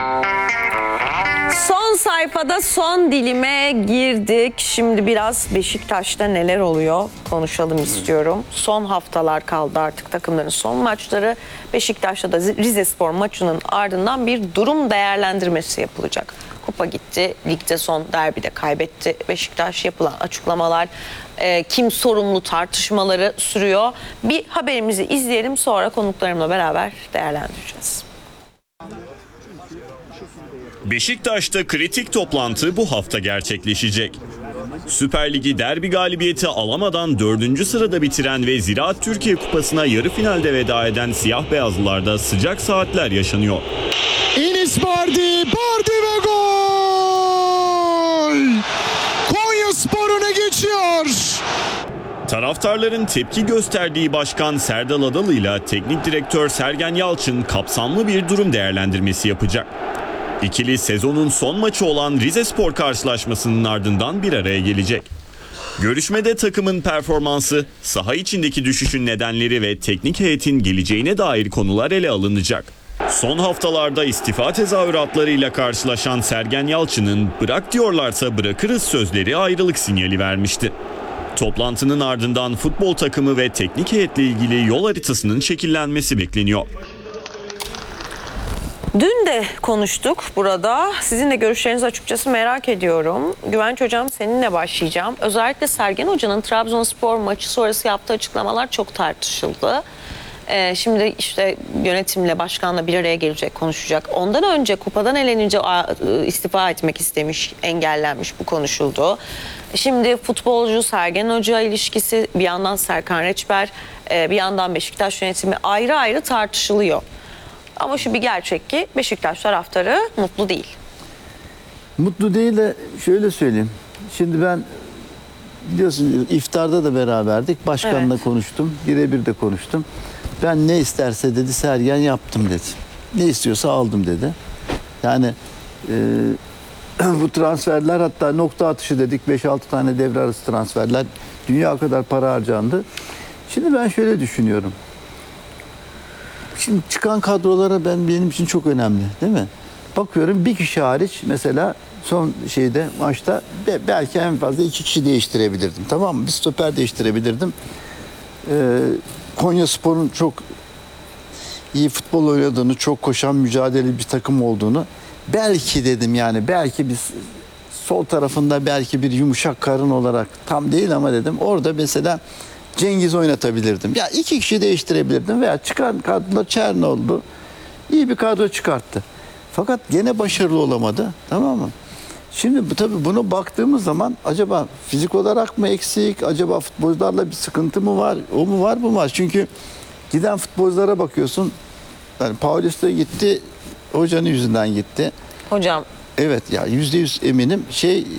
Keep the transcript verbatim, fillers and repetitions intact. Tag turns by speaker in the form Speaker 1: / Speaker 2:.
Speaker 1: Son sayfada son dilime girdik. Şimdi biraz Beşiktaş'ta neler oluyor konuşalım istiyorum. Son haftalar kaldı artık, takımların son maçları. Beşiktaş'ta da Rizespor maçının ardından bir durum değerlendirmesi yapılacak. Kupa gitti, ligde son derbide kaybetti Beşiktaş. Yapılan açıklamalar, e, kim sorumlu tartışmaları sürüyor. Bir haberimizi izleyelim, sonra konuklarımla beraber değerlendireceğiz.
Speaker 2: Beşiktaş'ta kritik toplantı bu hafta gerçekleşecek. Süper Ligi derbi galibiyeti alamadan dördüncü sırada bitiren ve Ziraat Türkiye Kupası'na yarı finalde veda eden siyah beyazlılarda sıcak saatler yaşanıyor.
Speaker 3: Enis Bardi, Bardi ve gol! Konyaspor öne geçiyor.
Speaker 2: Taraftarların tepki gösterdiği Başkan Serdal Adalı ile Teknik Direktör Sergen Yalçın kapsamlı bir durum değerlendirmesi yapacak. İkili sezonun son maçı olan Rizespor karşılaşmasının ardından bir araya gelecek. Görüşmede takımın performansı, saha içindeki düşüşün nedenleri ve teknik heyetin geleceğine dair konular ele alınacak. Son haftalarda istifa tezahüratlarıyla karşılaşan Sergen Yalçın'ın "bırak diyorlarsa bırakırız" sözleri ayrılık sinyali vermişti. Toplantının ardından futbol takımı ve teknik heyetle ilgili yol haritasının şekillenmesi bekleniyor.
Speaker 1: Dün de konuştuk burada. Sizin de görüşlerinizi açıkçası merak ediyorum. Güvenç Hocam, seninle başlayacağım. Özellikle Sergen Hoca'nın Trabzonspor maçı sonrası yaptığı açıklamalar çok tartışıldı. Ee, şimdi işte yönetimle, başkanla bir araya gelecek, konuşacak. Ondan önce kupadan elenince istifa etmek istemiş, engellenmiş, bu konuşuldu. Şimdi futbolcu Sergen Hoca ilişkisi, bir yandan Serkan Reçber, bir yandan Beşiktaş yönetimi ayrı ayrı tartışılıyor. Ama şu bir gerçek ki Beşiktaş taraftarı mutlu değil.
Speaker 4: Mutlu değil de şöyle söyleyeyim. Şimdi ben biliyorsun iftarda da beraberdik. Başkanla evet. konuştum. Birebir de konuştum. Ben ne isterse dedi Sergen yaptım dedi. Ne istiyorsa aldım dedi. Yani e, bu transferler, hatta nokta atışı dedik, beş altı tane devre arası transferler. Dünya kadar para harcandı. Şimdi ben şöyle düşünüyorum. Şimdi çıkan kadrolara ben benim için çok önemli, değil mi? Bakıyorum bir kişi hariç, mesela son şeyde maçta belki en fazla iki kişi değiştirebilirdim. Tamam mı? Bir stoper değiştirebilirdim. Ee, Konyaspor'un çok iyi futbol oynadığını, çok koşan, mücadeleli bir takım olduğunu, belki dedim yani belki biz sol tarafında belki bir yumuşak karın olarak tam değil ama dedim orada mesela Cengiz oynatabilirdim. Ya iki kişi değiştirebilirdim veya çıkan kadro Çernoğlu iyi bir kadro çıkarttı. Fakat gene başarılı olamadı. Tamam mı? Şimdi bu, tabii bunu baktığımız zaman acaba fizik olarak mı eksik? Acaba futbolcularla bir sıkıntı mı var? O mu var, bu mu var? Çünkü giden futbolculara bakıyorsun. Yani Paulista gitti, hocanın yüzünden gitti.
Speaker 1: Hocam.
Speaker 4: Evet ya, yüzde yüz eminim. Şey